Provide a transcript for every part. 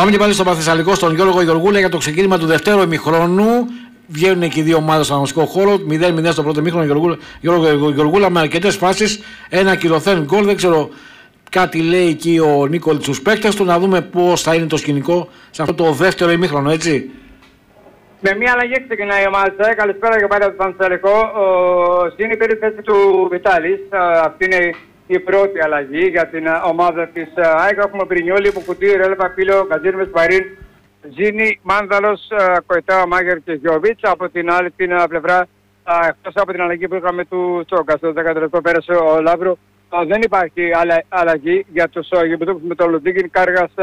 Πάμε και πάλι στο Παθεσσαλικό, στον Γιώργο Γεωργούλα για το ξεκίνημα του δευτέρου ημιχρόνου. Βγαίνουν και οι δύο ομάδες στον αγωνιστικό χώρο. 0-0 στο πρώτο ημίχρονο. Γιώργο Γεωργούλα με αρκετές φάσεις. Ένα κυρωθέν γκολ. Δεν ξέρω, κάτι λέει εκεί ο Νίκολ στους παίκτες του. Να δούμε πώς θα είναι το σκηνικό σε αυτό το δεύτερο ημίχρονο, έτσι. Με μια αλλαγή ξεκινάει η ομάδα. Καλησπέρα και πάλι από το Παθεσσαλικό. Στην υπηρεσία του Βιτάλης. Αυτή είναι η πρώτη αλλαγή για την ομάδα της ΑΕΚ. Έχουμε Πρινιόλη, Πουκουτή, Ρέλεπα, Πίλο, Κατζίρ, Μεσπαρίν, Ζήνη, Μάνδαλος, Κοϊτά, Μάγερ και Γιώβιτς. Από την άλλη την πλευρά, εκτός από την αλλαγή που είχαμε του Τσόκα, στο 13ο πέρασε ο Λαύρο, δεν υπάρχει αλλαγή για τους γηπεδούχους με τον Λουντίγκιν, Κάργας,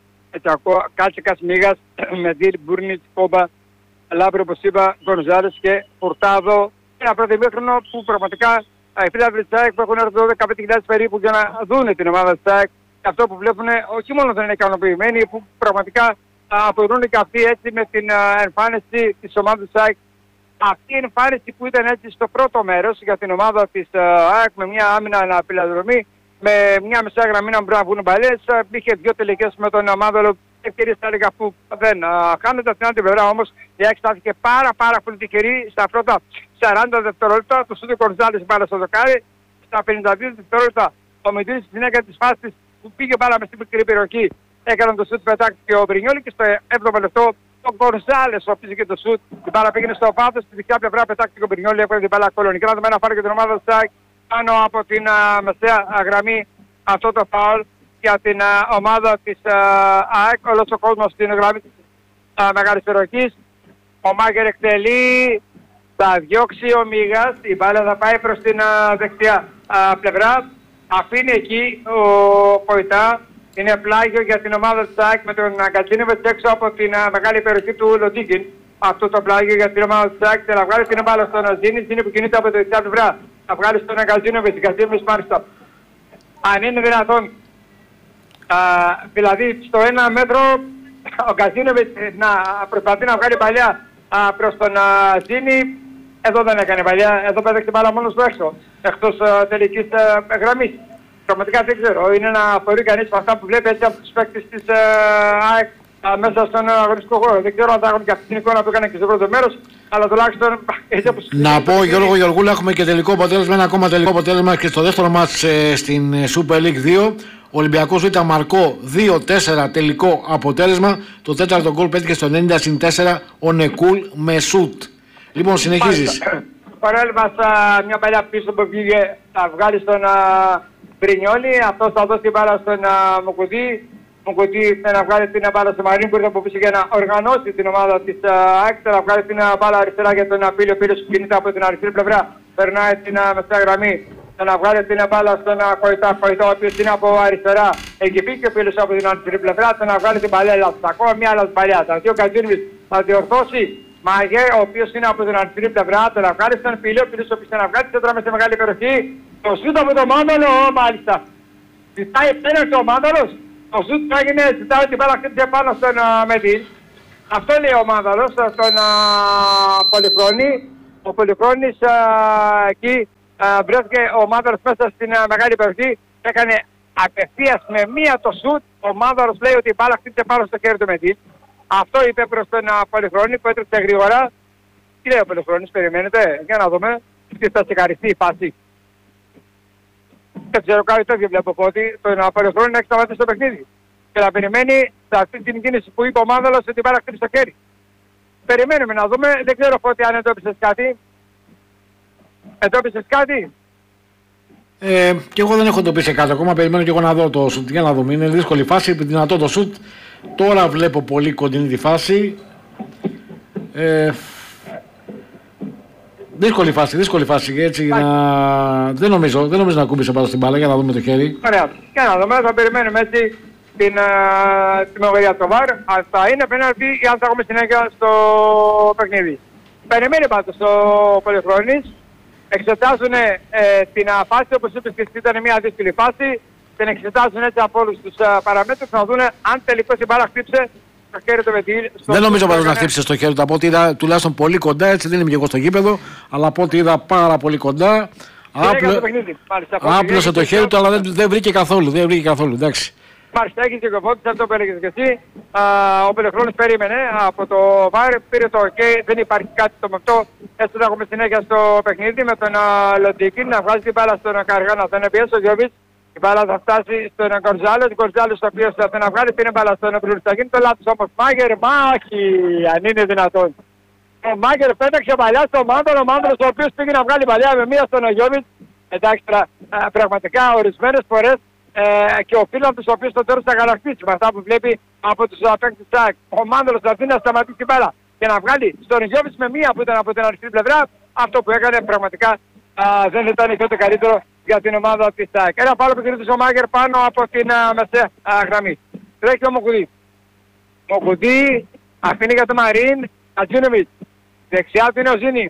Κάτσικας, Μίγας, Μεντήρ, Μπούρνιτς, Κόμπα, Λαύρο, όπως είπα, Γκονζάλες και Φουρτάδο. Ένα πρώτο ημίχρονο που πραγματικά οι φίλοι της ΑΕΚ που έχουν έρθει 15.000 περίπου για να δουν την ομάδα της ΑΕΚ. Και αυτό που βλέπουν όχι μόνο δεν είναι ικανοποιημένοι, που πραγματικά απορρούν και αυτοί έτσι με την εμφάνιση της ομάδας της ΑΕΚ. Αυτή η εμφάνιση που ήταν έτσι στο πρώτο μέρος για την ομάδα της ΑΕΚ με μια άμυνα αναπηλαδρομή, με μια μεσαία γραμμή να μπορούν να βγουν μπαλιές, είχε δύο τελικές με τον Αμάδολο. Ευκαιρίες θα έλεγα που δεν χάνονται. Από την άλλη πλευρά όμως η ΑΕΚ στάθηκε πάρα πολύ τυχερή στα πρώτα 40 δευτερόλεπτα. Το Σούτο Κορζάλης μπάλα στο δοκάρι. Στα 52 δευτερόλεπτα ο Μητρής στην συνέχεια της φάσης που πήγε μπάλα με στην μικρή περιοχή έκαναν το σούτ, πετάχτηκε ο Μπρινιόλη και στο 7ο λεπτό ο Κορζάλης ο οποίος και το σούτ. Η μπάλα πήγαινε στο πάθος, στη δεξιά πλευρά πετάχτηκε ο Μπρινιόλη, έκανε την μπάλα κολονική. Να δούμε να πάρει και την ομάδα της ΑΕΚ πάνω από την μεσαία γραμμή αυτό το φάουλ για την ομάδα της ΑΕΚ. Όλος ο κόσμος στην γραμμή της μεγάλης περιοχής. Ο Μάγερ εκτελεί, θα διώξει ο Μίγας, η μπάλα θα πάει προς την δεξιά πλευρά. Αφήνει εκεί ο Κοϊτά, είναι πλάγιο για την ομάδα της ΑΕΚ με τον Κατζίνεβετς έξω από την μεγάλη περιοχή του Λοντίγκιν. Αυτό το πλάγιο για την ομάδα της ΑΕΚ, θα βγάλει την μπάλα στον Ζήνη, Ζήνη που κινείται από τη δεξιά πλευρά. Θα βγάλει στον Κατζίνεβετς, Κατζίνεβετς μάλιστα. Αν είναι δυνατόν, δηλαδή στο 1 μέτρο ο Κατζίνεβετς να προσπαθεί να βγάλει παλιά προς τον Ζήνη, εδώ δεν έκανε παλιά, εδώ πέταξε την μπάλα μόνος του έξω, εκτός τελικής γραμμής. Πραγματικά δεν ξέρω, είναι να φορεί κανείς από αυτά που βλέπει έτσι από τους παίκτες της ΑΕΚ μέσα στον αγωνιστικό χώρο. Δεν ξέρω αν θα έχουν και αυτή την εικόνα που έκανε και στο πρώτο μέρος, αλλά τουλάχιστον έτσι όπως... Να πω Γιώργο Γεωργούλα, έχουμε και τελικό αποτέλεσμα, ένα ακόμα τελικό αποτέλεσμα και στο δεύτερο μάτς στην Super League 2. Ο Ολυμπιακός ήταν Μαρκό 2-4 τελικό αποτέλεσμα. Το τέταρτο γκολ πέτυχε στο 90-4 ο Νεκούλ με σουτ. Λοιπόν, συνεχίζεις. Παρέλβας μια παλιά πίσω που βγήκε, θα βγάλει στον Μπρινιόλη. Αυτός θα δώσει την μπάλα στον Μουκουτί. Μουκουτί θα βγάλει την μπάλα στο Μαρίν που ήρθε από πίσω για να οργανώσει την ομάδα της ΑΕΚ. Θα βγάλει την μπάλα αριστερά για τον Πίλιο. Πίλιος που κινείται από την αριστερή πλευρά. Περνάει την μεσαία γραμμή. Να βγάλει την μπάλα στον Κοϊτά, ο οποίος είναι από αριστερά. Εκεί πήγε ο Πίλος από την αριστερή πλευρά. Να βγάλει την παλιά λάθος. Ακόμα μια λάθος παλιά. Θα δει ο Κατζίνοβιτς θα διορθώσει. Μάγερ, ο οποίος είναι από την αριστερή πλευρά. Τον βγάλει στον Πίλιο. Ο Πίλος ο οποίος να βγάλει την σε μεγάλη περιοχή. Το σούτ από τον Μάνταλο, μάλιστα. Ζητάει πέναλτι ο Μάνταλος. Το σούτ που έγινε, ζητάει την μπάλα χτύπησε πάνω στον Μεντήρ. Αυτό λέει ο Μάνταλος στον Πολυχρόνη. Ο Πολυχρόνης εκεί βρέθηκε ο Μάνταλος μέσα στην μεγάλη περιοχή. Έκανε απευθείας με μία το σούτ. Ο Μάνταλος λέει ότι η μπάλα χτύπησε πάνω στο χέρι του Μεντήρ. Αυτό είπε προς τον Πολυχρόνη που έτρεξε γρήγορα. Τι λέει ο Πολυχρόνης, περιμένετε, για να δούμε. Τι θα ξεκαριστεί η φάση. Δεν ξέρω, κάτι τέτοιο βλέπω ότι τον Πολυχρόνη να έχει σταματήσει το παιχνίδι. Και να περιμένει σε αυτή την κίνηση που είπε ο Μάνδαλος ότι πάρα χτύπησε το χέρι. Περιμένουμε να δούμε, δεν ξέρω Φώτη αν εντόπισες κάτι. Εντόπισες κάτι. Και εγώ δεν έχω εντοπίσει κάτι ακόμα, περιμένω και εγώ να δω το σουτ για να δούμε. Είναι δύσκολη φάση, δυνατό το σουτ. Τώρα βλέπω πολύ κοντινή τη φάση. Δύσκολη φάση, έτσι δεν νομίζω να κούμπησε πάνω στην μπάλα, για να δούμε το χέρι. Ωραία, και να δούμε, θα περιμένουμε έτσι την τιμωρία του ΒΑΡ, αν θα είναι πέναλτι ή αν θα έχουμε συνέχεια στο παιχνίδι. Περιμένει πάντως ο Πολυχρόνης, εξετάζουν την φάση, όπως είπες και εσύ ήταν μια δύσκολη φάση, την εξετάζουν έτσι από όλους τους παραμέτρους, να δουν αν τελικώς η μπάλα χτύψε. Δεν νομίζω πάντως να χτύψει στο χέρι του. Από ό,τι είδα τουλάχιστον πολύ κοντά, έτσι δεν είμαι και εγώ στο γήπεδο, αλλά από ό,τι είδα πάρα πολύ κοντά. Άπλωσε το χέρι του, αλλά δεν βρήκε καθόλου. Εντάξει. Μαρσέκης και κοβότης, αυτό που έλεγες και εσύ. Ο Πελεχρόνης περίμενε από το ΒΑΡ, πήρε το OK, δεν υπάρχει κάτι το με αυτό. Έτσι να έχουμε συνέχεια στο παιχνίδι με τον Λοντίκη να βγάζει την μπάλα στον Καργάνα. Θα είναι πιέσει ο Γιώβιτς, η μπάλα θα φτάσει στον Γκονζάλες, ο Γκονζάλες ο οποίος θα να βγάλει, πήρε μπάλα στον Μπρουλ. Θα γίνει το λάθος όμως. Μάγκερ, μάχη, αν είναι δυνατόν. Ο Μάγκερ πέταξε παλιά στον Μάνδρο, ο Μάνδρος ο οποίος πήγε να βγάλει παλιά με μία στον Γιώβιτς. Εντάξει, πραγματικά ορισμένες φορές και ο Φίλανδος ο οποίος στο τέλος θα γαλακτήσει με αυτά που βλέπει από τους παίκτες της ΑΕΚ. Ο Μάνδρος θα να σταματήσει την μπάλα και να βγάλει στον Γιώβιτς με μία που ήταν από την αριστερή πλευρά. Αυτό που έκανε πραγματικά δεν ήταν και ούτε καλύτερο για την ομάδα της ΑΕΚ. Ένα πάλι που κινείται ο Μάγκερ πάνω από την μεσαία γραμμή. Τρέχει ο Μοκουδί. Μοκουδί αφήνει για τον Μαρίν. Ατζίνοβιτς. Δεξιά του είναι ο Ζήνη.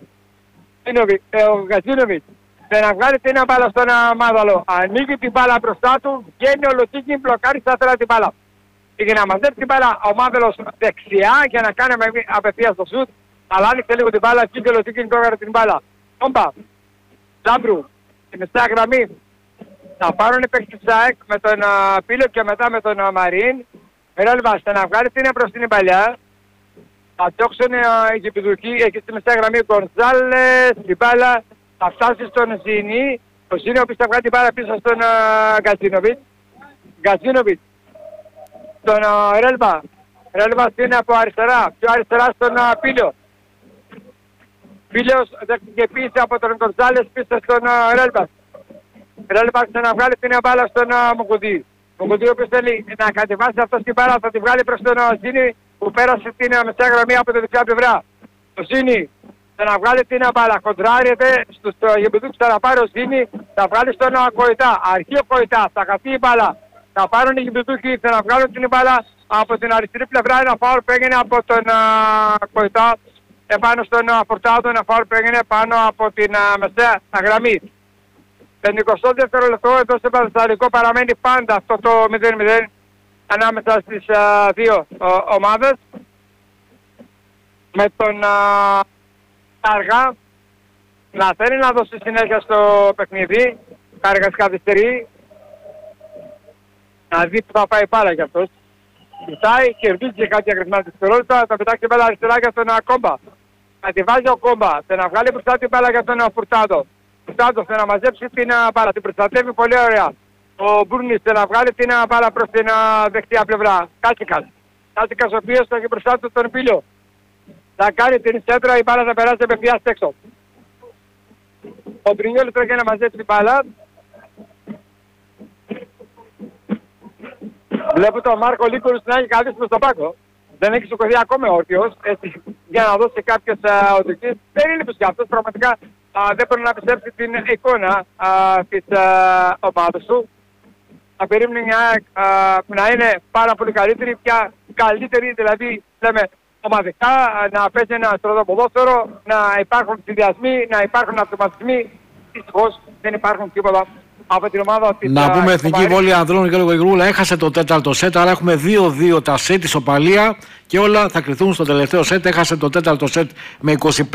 Ο Γκατζίνοβιτς. Δεν να βγάλει την μπάλα στον Μάδαλο. Ανοίγει την μπάλα μπροστά του. Βγαίνει ο Λοτίκη, μπλοκάρει σταθερά την μπάλα. Πήγε να μαζέψει την μπάλα ο Μάδαλος δεξιά για να κάνει απευθείας το σουτ. Αλλά άνοιξε λίγο την μπάλα. Εκεί και ο Λοτίκη κόβαρε την μπάλα. Όμπα. Ζάμπρου. Στη μεσαία γραμμή. Θα πάρουν οι παίκτες της ΑΕΚ με τον Πίλο και μετά με τον Μαρίν. Ρέλβαστε να βγάλει την προς την παλιά. Θα διώξουν οι Γεπιδουκοί εκεί στη μεσαία γραμμή. Γκονζάλες, την μπάλα. Θα φτάσει στον Ζήνη. Ο Ζήνη ο οποίος θα βγάλει την μπάλα πίσω στον Γκατζίνοβιτς. Γκατζίνοβιτς. Στον Ρέλβα. Ρέλβα είναι από αριστερά. Πιο αριστερά στον Πίλιο. Πίλιος δέχτηκε πίσω από τον Γκονζάλες πίσω στον Ρέλβα. Ρέλβα να βγάλει την μπάλα στον Μοκουδί. Μοκουδί ο οποίος θέλει να κατεβάσει αυτό την μπάλα θα τη βγάλει προς τον Ζήνη που πέρασε την μεσαία γραμμή από τη δεξιά πλευρά. Ο Ζήνη θα να βγάλει την μπάλα, κοντράρεται στους γεμπιδούκους, θα να πάρει ο Ζήνη, θα βγάλει στον Κοϊτά. Αρχή ο Κοϊτά, θα χαθεί η μπάλα. Θα πάρουν οι γεμπιδούκοι, θα να βγάλουν την μπάλα από την αριστερή πλευρά. Ένα φάουλ που έγινε από τον Κοϊτά επάνω στον Φορτάδο, ένα φάουλ που έγινε πάνω από την μεσαία γραμμή. 52 δευτερόλεπτο εδώ στο Παδεσταλικό παραμένει πάντα αυτό το 0-0 ανάμεσα στις δύο ομάδες. Με τον Κάργα να θέλει να δώσει συνέχεια στο παιχνίδι. Κάργας καθυστερεί. Να δει που θα πάει πάρα για αυτός. Κοιτάει, κερδίζει και κάτι ακρισμένα της δευτερόλεπτα. Θα πετάξει την μπάλα αριστερά για τον Κόμπα. Θα τη βάζει ο Κόμπα. Θα να βγάλει μπροστά την μπάλα για τον Φουρτάδο. Φουρτάδο θα να μαζέψει την μπάλα. Την προστατεύει πολύ ωραία. Ο Μπούρνης θα να βγάλει την μπάλα προς την δεξιά πλευρά. Κάτσικας. Κάτσικας ο οποίος θα έχει μπροστά του τον Πίλιο. Θα κάνει την σέντρα, η μπάλα θα περάσει απευθείας έξω. Ο Μπρινιόλης τρέχει να μαζέψει την μπάλα. Βλέπω τον Μάρκο Λίκουρους να έχει καθίσει προς τον πάγκο. Δεν έχει σηκωθεί ακόμα όρθιος, έτσι, για να δώσει κάποιες οδηγίες. Δεν είναι και αυτός, πραγματικά δεν μπορεί να πιστέψει την εικόνα της ομάδας του. Θα περίμενε να είναι πάρα πολύ καλύτερη, πια καλύτερη, δηλαδή λέμε ομαδικά, να παίζει ένα στραβό ποδόσφαιρο, να υπάρχουν συνδυασμοί, να υπάρχουν αυτοματισμοί. Δυστυχώς δεν υπάρχουν τίποτα από την ομάδα της. Να πούμε Εθνική Βόλη Ανδρών και ο Γρηγρούλα έχασε το τέταρτο σετ, αλλά έχουμε 2-2 τα σετ, ισοπαλία και όλα θα κρυθούν στο τελευταίο σετ. Έχασε το τέταρτο σετ με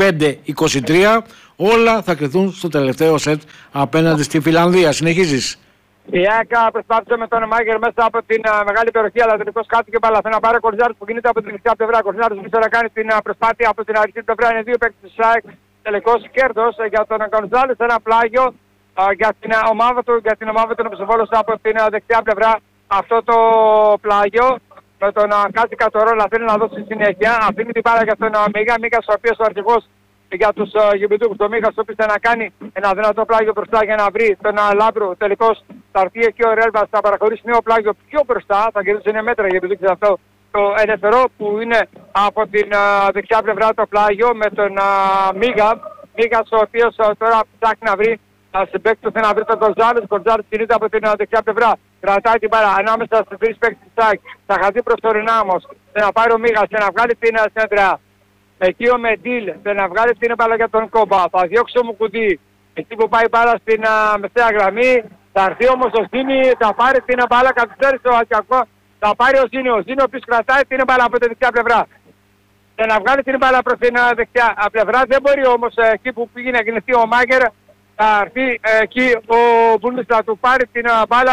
25-23. Όλα θα κρυθούν στο τελευταίο σετ απέναντι στη Φιλανδία. Συνεχίζεις. Η ΑΕΚΑ προσπάθησε με τον Μάγκερ μέσα από την μεγάλη περιοχή, αλλά τελικώς χάθηκε μπάλα. Θέλει να πάρει ο Κορζάρης που κινείται από την δεξιά πλευρά. Ο Κορζάρης που να κάνει την προσπάθεια από την αριστερή πλευρά. Είναι δύο παίκτες της ΑΕΚ. Τελικώς κέρδος για τον Γκονζάλες. Ένα πλάγιο για την ομάδα του, για την ομάδα του Ψηφόλος από την δεξιά πλευρά. Αυτό το πλάγιο με τον Κάτσικα το ρόλο θέλει να δώσει συνέχεια. Αφήνει την μπάλα για τον Μίγα. Μίγας ο οποίος ο αρχηγός για τους γεμπιδούκους, το Μίχας, ο οποίος θα να κάνει ένα δυνατό πλάγιο μπροστά για να βρει τον Λάμπρου. Τελικώς θα έρθει εκεί ο Ρέλβας, θα παραχωρήσει νέο πλάγιο πιο μπροστά, θα κερδίσει 9 μέτρα για γεμπιδούκους αυτό το ελεύθερο που είναι από την δεξιά πλευρά το πλάγιο με τον Μίγα. Μίγας ο οποίος τώρα ψάχνει να βρει συμπαίκτης του, θέλει να βρει τον Γκονζάλες. Γκονζάλες κινείται από την δεξιά πλευρά. Κρατάει την μπάλα ανάμεσα στις τρεις παίκτες της ΑΕΚ. Θα χαθεί προσωρινά όμως. Να πάρει ο Μίγας και να βγάλει την σέντρα. Εκεί ο Μεντήλ θέλει να βγάλει την μπάλα για τον Κόμπα. Θα διώξει ο Μουκουντή. Εκεί που πάει μπάλα στην μεσαία γραμμή. Θα έρθει όμως ο Ζήνη. Θα πάρει την μπάλα. Καθυστέρησε ο Ακιακό. Θα πάρει ο Ζήνη. Ο Ζήνη ο οποίος κρατάει την μπάλα από την δεξιά πλευρά. Και να βγάλει την μπάλα προς την δεξιά πλευρά. Δεν μπορεί όμως εκεί που πήγε να κινηθεί ο Μάγκερ. Θα έρθει εκεί ο Μπούρνης θα του πάρει την μπάλα.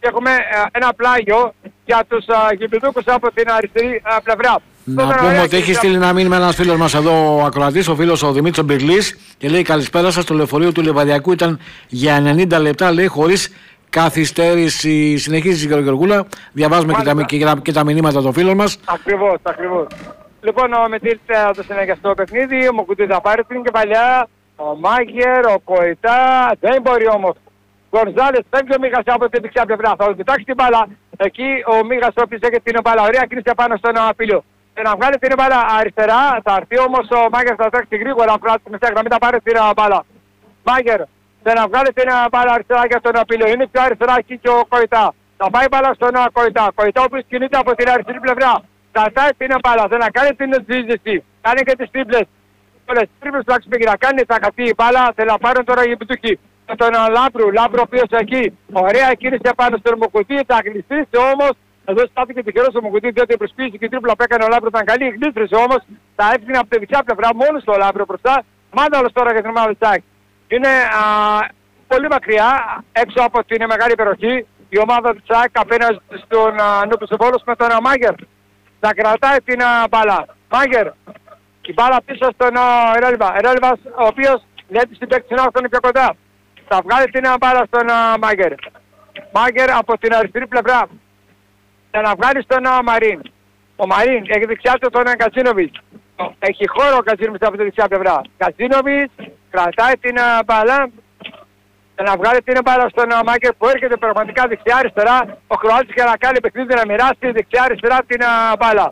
και έχουμε ένα πλάγιο για τους γηπεδούκους από την αριστερή πλευρά. Να πούμε ότι έχει στείλει ένα μήνυμα ένας φίλος μας εδώ, ο ακροατής, ο φίλος ο Δημήτρης Μπυρλής, και λέει: καλησπέρα σας, το λεωφορείο του Λιβαδιακού ήταν για 90 λεπτά, λέει, χωρίς καθυστέρηση. Συνεχίζει η Γεωργούλα. Διαβάζουμε και τα μηνύματα των φίλων μας. Ακριβώς, ακριβώς. Λοιπόν, ο Μετήλ το συνέχεια στο παιχνίδι, ο Μουκουτή θα πάρει την κεφαλιά, ο Μάγερ, ο Κοϊτά, δεν μπορεί όμως. Γκονζάλες φεύγει ο Μίγας από την δεξιά πλευρά, θα κοιτάξει την μπάλα. Εκεί ο Μίγας ο οποίος έχει την μπάλα, ωραία κρίση πάνω στον Απίλιο. Και να βγάλει την μπάλα αριστερά, θα έρθει όμως ο Μάγερ, θα τρέξει γρήγορα, να τη μεσαία γραμμή, θα πάρει την μπάλα. Μάγερ, θα να βγάλει την μπάλα αριστερά για τον Απίλιο, είναι πιο αριστερά εκεί και ο Κοϊτά. Θα πάει μπάλα στον Κοϊτά, Κοϊτά ο οποίος κινείται από την αριστερή πλευρά. Κρατάει την μπάλα, δεν να κάνει την ζήτηση, κάνει και τις τρίπλες. Όλες τις τρίπλες που θα κάνει, θα χαθεί η μπάλα, θέλει να πάρουν τώρα οι επιτούχοι. Με τον Λάμπρου ο οποίος εκεί, ωραία κίνησε πάνω στον Μουκουτή, θα γλιστρήσει όμως. Εδώ στάθηκε τυχερός ο Μουκουτή, διότι η προσποίηση και η τρίπλα που έκανε ο Λάμπρου ήταν καλή. Γλίστρισε όμως, θα έφυγε από τη δεξιά πλευρά μόνο στο Λάμπρο μπροστά. Μάνταλος τώρα για την ομάδα της ΑΕΚ. Είναι πολύ μακριά, έξω από την μεγάλη περιοχή, η ομάδα της ΑΕΚ απέναντι στον Νουπισοβόλος με τον Μάγερ. Θα κρατάει την μπάλα. Μάγερ, η μπάλα πίσω στον Ερέλβα. Ερέλβας, ο οποίος λέει στην παίκτη να έρθουν πιο κοντά. Θα βγάλει την μπάλα στον Μάγερ. Μάγερ από την αριστερή πλευρά. Θα να βγάλει στον Μαρίν. Ο Μαρίν έχει δεξιά του τον Κατσίνοβιτς. Έχει χώρο ο Κατσίνοβιτς από τη δεξιά πλευρά. Κατσίνοβιτς κρατάει την μπάλα. Θα να βγάλει την μπάλα στον Μάγερ που έρχεται πραγματικά δεξιά-αριστερά. Ο Κροάτης για να κάνει παιχνίδι να μοιράσει δεξιά-αριστερά την μπάλα.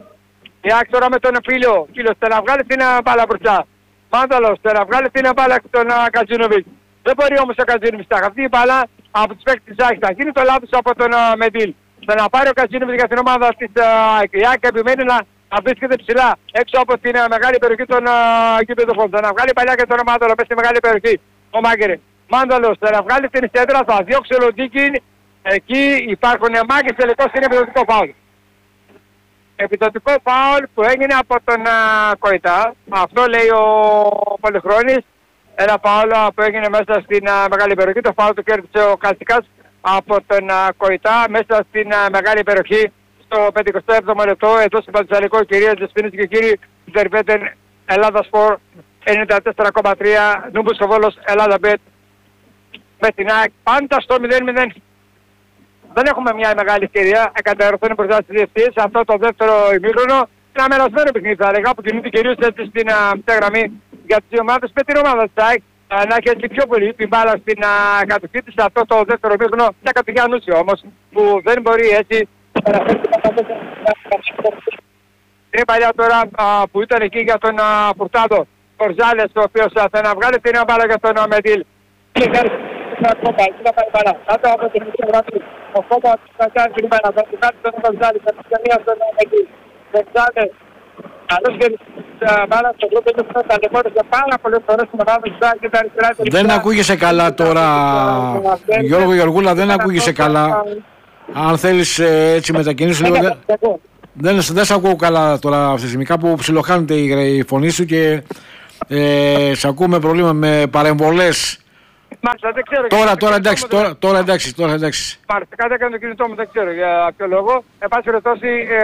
Η ΑΕΚ τώρα με τον Φίλιο. Φίλιος θα να βγάλει την μπάλα μπροστά. Μάνταλος θα να βγάλει την μπάλα στον Κατσίνοβιτς. Δεν μπορεί όμως ο Κατσίνοβιτς να χαθεί η μπάλα από τους παίκτες της ΑΕΚ. Θα γίνει το λάθος από τον Μεντήλ. Θα να πάρει ο Κατσίνοβιτς για την ομάδα της ΑΕΚ. Η ΑΕΚ επιμένει να βρίσκεται ψηλά έξω από την μεγάλη περιοχή των γηπεδούχων. Θα να βγάλει παλιά και τον Μάνταλο μέσα στη μεγάλη περιοχή. Ο Μάγκερ. Μάνταλος θα να βγάλει την σέντρα, θα διώξει ο Λοντίκιν. Εκεί υπάρχουν μάγκες τελικώς, είναι επιδοτικό φάουλ. Επιδοτικό φάουλ που έγινε από τον Κοϊτά. Αυτό λέει ο Πολυχρόνης. Ένα φάουλ που έγινε μέσα στην μεγάλη περιοχή. Το φάουλ του κέρδισε ο Καλτικάς από τον Κοϊτά μέσα στην μεγάλη περιοχή στο 57ο λεπτό. Εδώ στην Παντζαλικό, κυρίες, δεσποινείς και κύριοι, Ιντερβέτεν Ελλάδα Σπορ 94,3, Νούμπους Βόλος, Ελλάδα Bet με την ΑΕΚ πάντα στο 0-0. Δεν έχουμε μια μεγάλη ευκαιρία, εκαταρωθούν μπροστά στις διευθύνσεις. Αυτό το δεύτερο ημίχρονο είναι ένα μερασμένο παιχνίδι, θα έλεγα, που κινείται κυρίως έτσι στην γραμμή για τις δύο ομάδες, με την ομάδα της ΑΕΚ να έχει έτσι πιο πολύ την μπάλα στην κατοχή της. Αυτό το δεύτερο ημίχρονο, μια κατοχή ανούσια όμως, που δεν μπορεί έτσι. Είναι παλιά τώρα που ήταν εκεί για τον Φουρτάδο Κορζάλες, ο οποίος θα να βγάλει την μπάλα για τον Μεντήλ. Ο Κόμπα θα κάνει την μπάλα, θα του κάνει τον Κορζάλες, θα του κάνει τον Μεντήλ. Κορζάλες, καλώς και την μπάλα στο γρόπο, είναι ταλαιπώρησε πάρα πολλές φορές στην ομάδα και τα αριστερά. Δεν ακούγεσαι καλά τώρα, Γιώργο Γεωργούλα, δεν ακούγεσαι καλά. Αν θέλεις έτσι μετακινήσεις λίγο. Δεν σε ακούω καλά τώρα αυτή τη στιγμή. Κάπου ψιλοχάνεται η φωνή σου και σε ακούμε προβλήμα με παρεμβολές. Μάλιστα, δεν ξέρω. Τώρα εντάξει. Μάλιστα, κάτι έκανε το κινητό μου, δεν ξέρω για ποιο λόγο. Εν πάση περιπτώσει,